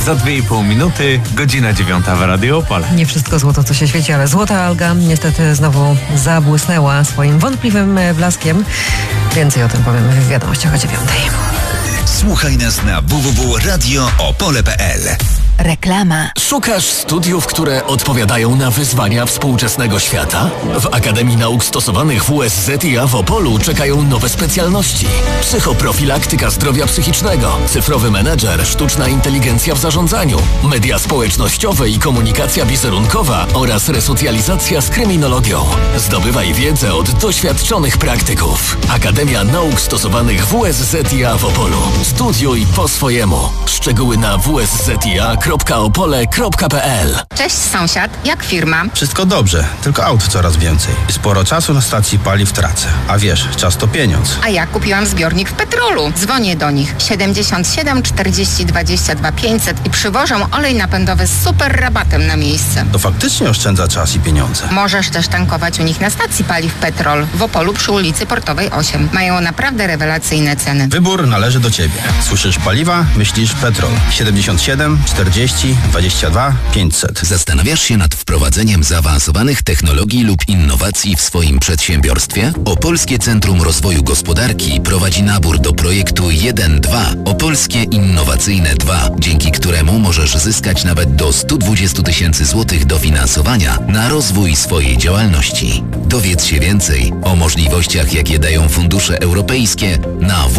Za 2,5 minuty, godzina 9 w Radio Opole. Nie wszystko złoto, co się świeci, ale złota alga niestety znowu zabłysnęła swoim wątpliwym blaskiem. Więcej o tym powiemy w wiadomościach o 9. Słuchaj nas na www.radioopole.pl. Reklama. Szukasz studiów, które odpowiadają na wyzwania współczesnego świata? W Akademii Nauk Stosowanych WSZIA w Opolu czekają nowe specjalności. Psychoprofilaktyka zdrowia psychicznego, cyfrowy menedżer, sztuczna inteligencja w zarządzaniu, media społecznościowe i komunikacja wizerunkowa oraz resocjalizacja z kryminologią. Zdobywaj wiedzę od doświadczonych praktyków. Akademia Nauk Stosowanych WSZIA w Opolu. Studiuj po swojemu. Szczegóły na wszzia.opole.pl. Cześć sąsiad, jak firma? Wszystko dobrze, tylko aut coraz więcej. Sporo czasu na stacji paliw tracę. A wiesz, czas to pieniądz. A ja kupiłam zbiornik w Petrolu. Dzwonię do nich 77 40 22 500 i przywożą olej napędowy z super rabatem na miejsce. To faktycznie oszczędza czas i pieniądze. Możesz też tankować u nich na stacji paliw Petrol w Opolu przy ulicy Portowej 8. Mają naprawdę rewelacyjne ceny. Wybór należy do Ciebie. Słyszysz paliwa? Myślisz Petrol. 77 40 22 500. Zastanawiasz się nad wprowadzeniem zaawansowanych technologii lub innowacji w swoim przedsiębiorstwie? Opolskie Centrum Rozwoju Gospodarki prowadzi nabór do projektu 1-2 Opolskie Innowacyjne 2, dzięki któremu możesz zyskać nawet do 120 000 złotych dofinansowania na rozwój swojej działalności. Dowiedz się więcej o możliwościach, jakie dają fundusze europejskie na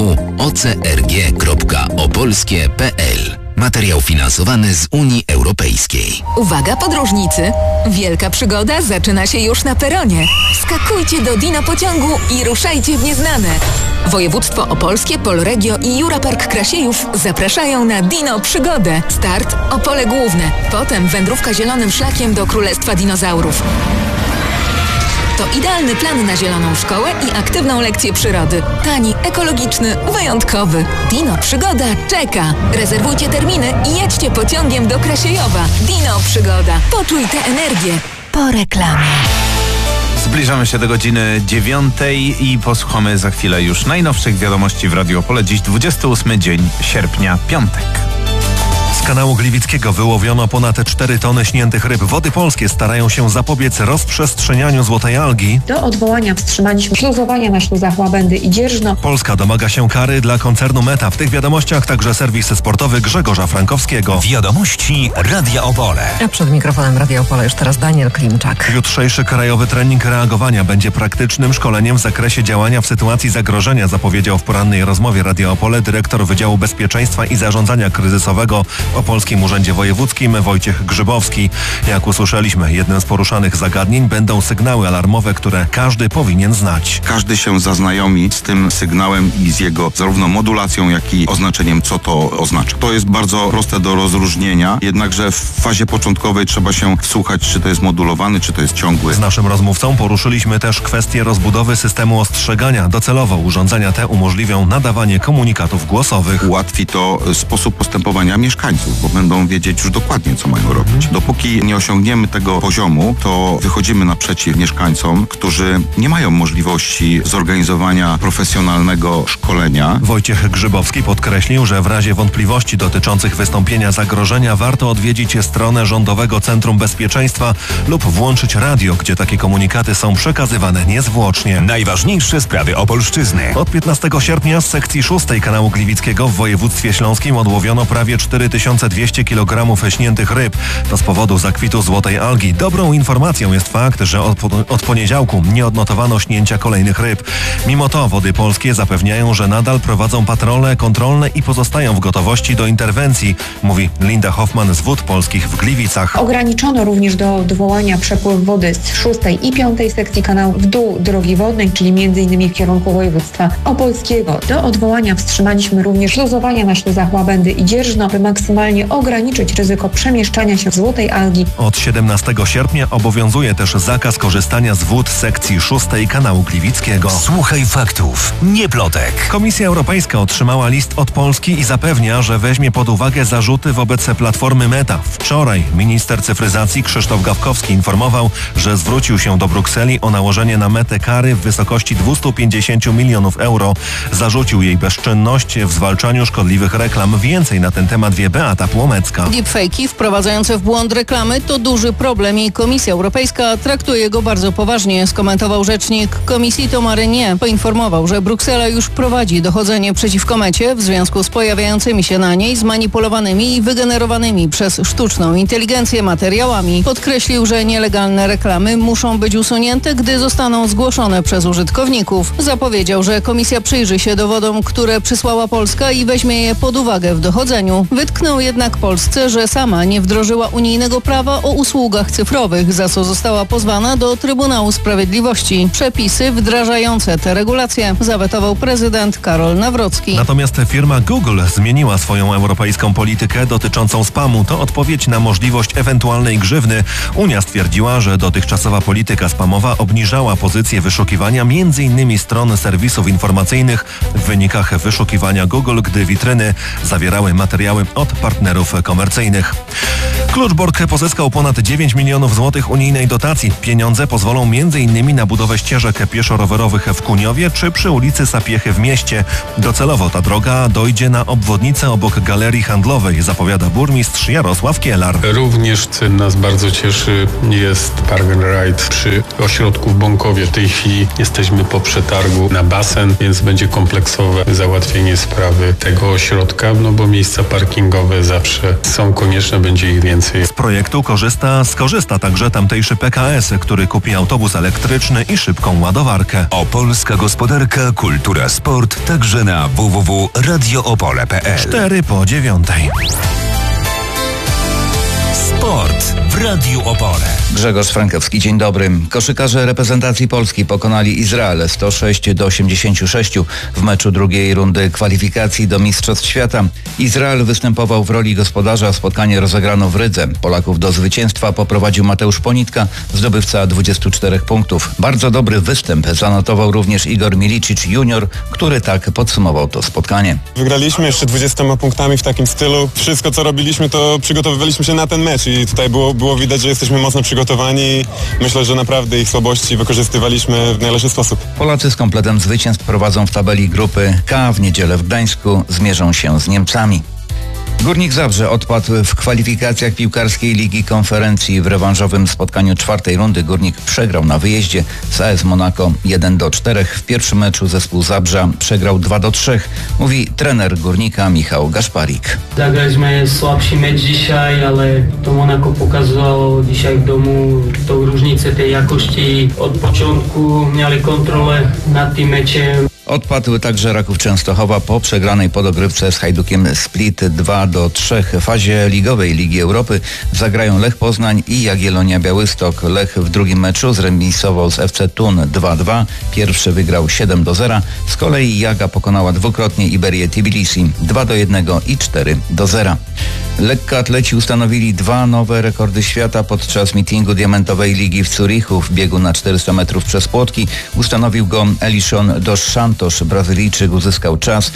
www.ocrg.opolskie.pl. Materiał finansowany z Unii Europejskiej. Uwaga podróżnicy! Wielka przygoda zaczyna się już na peronie. Skakujcie do Dino pociągu i ruszajcie w nieznane. Województwo Opolskie, Polregio i Jurapark Krasiejów zapraszają na Dino Przygodę. Start Opole Główne. Potem wędrówka zielonym szlakiem do Królestwa Dinozaurów. To idealny plan na zieloną szkołę i aktywną lekcję przyrody. Tani, ekologiczny, wyjątkowy. Dino Przygoda czeka. Rezerwujcie terminy i jedźcie pociągiem do Krasiejowa. Dino Przygoda. Poczuj tę energię. Po reklamie. Zbliżamy się do godziny 9 i posłuchamy za chwilę już najnowszych wiadomości w Radio Opole. Dziś 28 dzień sierpnia, piątek. Z kanału Gliwickiego wyłowiono ponad 4 tony śniętych ryb. Wody Polskie starają się zapobiec rozprzestrzenianiu złotej algi. Do odwołania wstrzymaliśmy śluzowania na śluzach Łabędy i Dzierżno. Polska domaga się kary dla koncernu Meta. W tych wiadomościach także serwis sportowy Grzegorza Frankowskiego. Wiadomości Radia Opole. A przed mikrofonem Radia Opole już teraz Daniel Klimczak. Jutrzejszy krajowy trening reagowania będzie praktycznym szkoleniem w zakresie działania w sytuacji zagrożenia, zapowiedział w porannej rozmowie Radia Opole dyrektor Wydziału Bezpieczeństwa i Zarządzania Kryzysowego w Opolskim Urzędzie Wojewódzkim Wojciech Grzybowski. Jak usłyszeliśmy, jednym z poruszanych zagadnień będą sygnały alarmowe, które każdy powinien znać. Każdy się zaznajomi z tym sygnałem i z jego zarówno modulacją, jak i oznaczeniem, co to oznacza. To jest bardzo proste do rozróżnienia, jednakże w fazie początkowej trzeba się wsłuchać, czy to jest modulowany, czy to jest ciągły. Z naszym rozmówcą poruszyliśmy też kwestię rozbudowy systemu ostrzegania. Docelowo urządzenia te umożliwią nadawanie komunikatów głosowych. Ułatwi to sposób postępowania mieszkańców, bo będą wiedzieć już dokładnie, co mają robić. Dopóki nie osiągniemy tego poziomu, to wychodzimy naprzeciw mieszkańcom, którzy nie mają możliwości zorganizowania profesjonalnego szkolenia. Wojciech Grzybowski podkreślił, że w razie wątpliwości dotyczących wystąpienia zagrożenia warto odwiedzić stronę Rządowego Centrum Bezpieczeństwa lub włączyć radio, gdzie takie komunikaty są przekazywane niezwłocznie. Najważniejsze sprawy Opolszczyzny. Od 15 sierpnia z sekcji 6 kanału Gliwickiego w województwie śląskim odłowiono prawie 4200 kg śniętych ryb. To z powodu zakwitu złotej algi. Dobrą informacją jest fakt, że od poniedziałku nie odnotowano śnięcia kolejnych ryb. Mimo to Wody Polskie zapewniają, że nadal prowadzą patrole kontrolne i pozostają w gotowości do interwencji, mówi Linda Hoffman z Wód Polskich w Gliwicach. Ograniczono również do odwołania przepływ wody z 6 i 5 sekcji kanału w dół drogi wodnej, czyli m.in. w kierunku województwa opolskiego. Do odwołania wstrzymaliśmy również śluzowania na śluzach Łabędy i Dzierżno, by maksymalnie ograniczyć ryzyko przemieszczania się złotej algi. Od 17 sierpnia obowiązuje też zakaz korzystania z wód sekcji 6 kanału Gliwickiego. Słuchaj faktów, nie plotek. Komisja Europejska otrzymała list od Polski i zapewnia, że weźmie pod uwagę zarzuty wobec platformy Meta. Wczoraj minister cyfryzacji Krzysztof Gawkowski informował, że zwrócił się do Brukseli o nałożenie na Metę kary w wysokości 250 milionów euro. Zarzucił jej bezczynność w zwalczaniu szkodliwych reklam. Więcej na ten temat wie Beata Beata Płomecka. Deepfake'i wprowadzające w błąd reklamy to duży problem i Komisja Europejska traktuje go bardzo poważnie, skomentował rzecznik Komisji Thomas Reynier. Poinformował, że Bruksela już prowadzi dochodzenie przeciwko Mecie w związku z pojawiającymi się na niej zmanipulowanymi i wygenerowanymi przez sztuczną inteligencję materiałami. Podkreślił, że nielegalne reklamy muszą być usunięte, gdy zostaną zgłoszone przez użytkowników. Zapowiedział, że Komisja przyjrzy się dowodom, które przysłała Polska i weźmie je pod uwagę w dochodzeniu. Wytknął jednak Polsce, że sama nie wdrożyła unijnego prawa o usługach cyfrowych, za co została pozwana do Trybunału Sprawiedliwości. Przepisy wdrażające te regulacje zawetował prezydent Karol Nawrocki. Natomiast firma Google zmieniła swoją europejską politykę dotyczącą spamu. To odpowiedź na możliwość ewentualnej grzywny. Unia stwierdziła, że dotychczasowa polityka spamowa obniżała pozycję wyszukiwania m.in. stron serwisów informacyjnych w wynikach wyszukiwania Google, gdy witryny zawierały materiały od partnerów komercyjnych. Kluczbork pozyskał ponad 9 milionów złotych unijnej dotacji. Pieniądze pozwolą m.in. na budowę ścieżek pieszo-rowerowych w Kuniowie czy przy ulicy Sapiechy w mieście. Docelowo ta droga dojdzie na obwodnicę obok galerii handlowej, zapowiada burmistrz Jarosław Kielar. Również nas bardzo cieszy jest Park and Ride przy ośrodku w Bąkowie. W tej chwili jesteśmy po przetargu na basen, więc będzie kompleksowe załatwienie sprawy tego ośrodka, bo miejsca parkingowe zawsze są konieczne, będzie ich więcej. Z projektu skorzysta także tamtejszy PKS, który kupi autobus elektryczny i szybką ładowarkę. Opolska gospodarka, kultura, sport, także na www.radioopole.pl. 8:04. Sport w Radiu Opole. Grzegorz Frankowski, dzień dobry. Koszykarze reprezentacji Polski pokonali Izrael 106-86 w meczu drugiej rundy kwalifikacji do Mistrzostw Świata. Izrael występował w roli gospodarza, spotkanie rozegrano w Rydze. Polaków do zwycięstwa poprowadził Mateusz Ponitka, zdobywca 24 punktów. Bardzo dobry występ zanotował również Igor Milicic Junior, który tak podsumował to spotkanie. Wygraliśmy jeszcze 20 punktami w takim stylu. Wszystko co robiliśmy to przygotowywaliśmy się na ten mecz i tutaj było widać, że jesteśmy mocno przygotowani. Myślę, że naprawdę ich słabości wykorzystywaliśmy w najlepszy sposób. Polacy z kompletem zwycięstw prowadzą w tabeli grupy K. W niedzielę w Gdańsku zmierzą się z Niemcami. Górnik Zabrze odpadł w kwalifikacjach piłkarskiej Ligi Konferencji. W rewanżowym spotkaniu czwartej rundy Górnik przegrał na wyjeździe z AS Monaco 1-4. W pierwszym meczu zespół Zabrza przegrał 2-3. Mówi trener Górnika Michał Gaszparik. Zagraliśmy słabszy mecz dzisiaj, ale to Monaco pokazało dzisiaj w domu tą różnicę tej jakości. Od początku mieli kontrolę nad tym meczem. Odpadł także Raków Częstochowa po przegranej po dogrywce z Hajdukiem Split 2-3. W fazie ligowej Ligi Europy zagrają Lech Poznań i Jagiellonia Białystok. Lech w drugim meczu zremisował z FC Thun 2-2. Pierwszy wygrał 7-0. Z kolei Jaga pokonała dwukrotnie Iberię Tbilisi 2-1 i 4-0. Lekkoatleci ustanowili 2 nowe rekordy świata podczas meetingu Diamentowej Ligi w Zurichu. W biegu na 400 metrów przez płotki ustanowił go Elishon dos Santos. Brazylijczyk uzyskał czas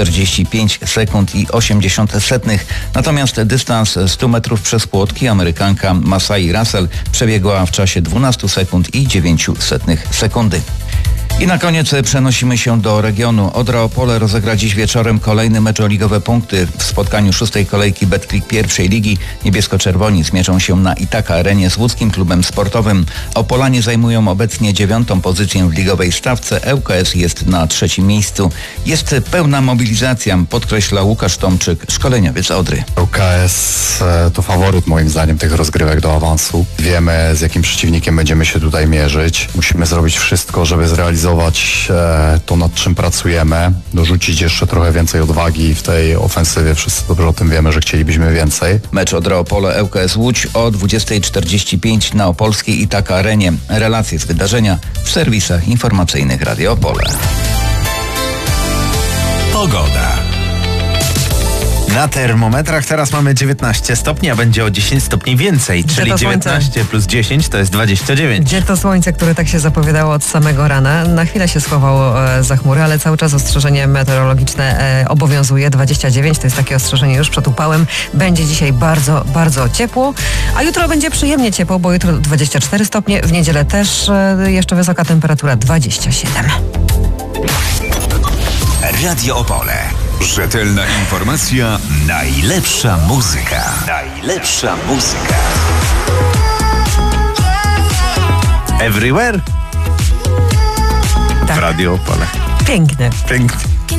45 sekund i 80 setnych. Natomiast dystans 100 metrów przez płotki Amerykanka Masai Russell przebiegła w czasie 12 sekund i 9 setnych sekundy. I na koniec przenosimy się do regionu. Odra Opole rozegra dziś wieczorem kolejny mecz o ligowe punkty. W spotkaniu 6. kolejki Betclic pierwszej ligi niebiesko-czerwoni zmierzą się na Itaka Arenie z łódzkim klubem sportowym. Opolanie zajmują obecnie 9. pozycję w ligowej stawce. ŁKS jest na 3. miejscu. Jest pełna mobilizacja, podkreśla Łukasz Tomczyk, szkoleniowiec Odry. ŁKS to faworyt moim zdaniem tych rozgrywek do awansu. Wiemy, z jakim przeciwnikiem będziemy się tutaj mierzyć. Musimy zrobić wszystko, żeby zrealizować to, nad czym pracujemy, dorzucić jeszcze trochę więcej odwagi w tej ofensywie. Wszyscy dobrze o tym wiemy, że chcielibyśmy więcej. Mecz Odra Opole ŁKS Łódź o 20:45 na opolskiej Itaka Arenie. Relacje z wydarzenia w serwisach informacyjnych Radio Opole. Pogoda. Na termometrach teraz mamy 19 stopni, a będzie o 10 stopni więcej, czyli 19 plus 10 to jest 29. Gdzie to słońce, które tak się zapowiadało od samego rana? Na chwilę się schowało za chmury, ale cały czas ostrzeżenie meteorologiczne obowiązuje. 29 to jest takie ostrzeżenie już przed upałem. Będzie dzisiaj bardzo, bardzo ciepło, a jutro będzie przyjemnie ciepło, bo jutro 24 stopnie, w niedzielę też jeszcze wysoka temperatura 27. Radio Opole. Rzetelna informacja, najlepsza muzyka. Najlepsza muzyka. Everywhere? W Radio Opole. Piękne. Pięknie.